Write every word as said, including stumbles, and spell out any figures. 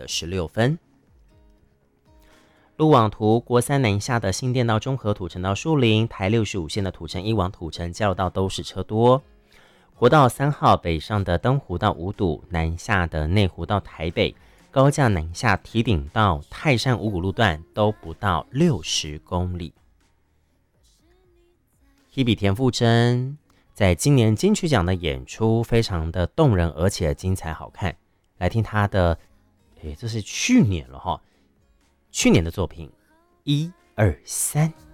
十六分。路网图国三南下的新店到中和土城到树林，台六十五线的土城一往土城交流道都是车多。国道三号北上的登湖到五堵，南下的内湖到台北，高架南下堤顶到泰山五股路段都不到六十公里。Hebe 田馥甄在今年金曲奖的演出非常的动人，而且精彩好看。来听她的，诶，这是去年了哈，去年的作品，一二三。